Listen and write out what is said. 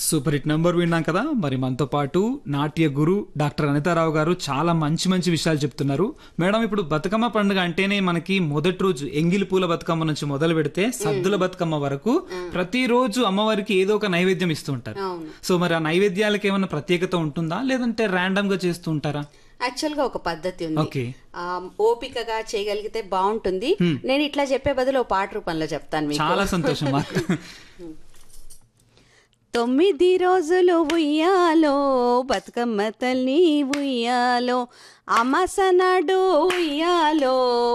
Super hit number విన్నాం కదా. మరి మనతో పాటు నాట్య గురు డాక్టర్ అనితారావు గారు చాలా మంచి మంచి విషయాలు చెప్తున్నారు. మేడం, ఇప్పుడు బతుకమ్మ పండుగ అంటేనే మనకి మొదటి రోజు ఎంగిలి పూల బతుకమ్మ నుంచి మొదలు పెడితే సద్దుల బతుకమ్మ వరకు ప్రతిరోజు అమ్మవారికి ఏదో ఒక నైవేద్యం ఇస్తూ ఉంటారు. సో మరి ఆ నైవేద్యాలకు ఏమైనా ప్రత్యేకత ఉంటుందా, లేదంటే ర్యాండమ్ గా చేస్తూ ఉంటారా? యాక్చువల్ గా ఒక పద్ధతి ఉంది. ఓపికగా చేయగలిగితే బాగుంటుంది. నేను ఇట్లా చెప్పే బదులు పాట రూపంలో చెప్తాను. చాలా సంతోషం. 9 రోజులు ఉయ్యాలో బతుకమ్మ తల్లి ఉయ్యాలో, అమాస నాడు ఉయ్యాలో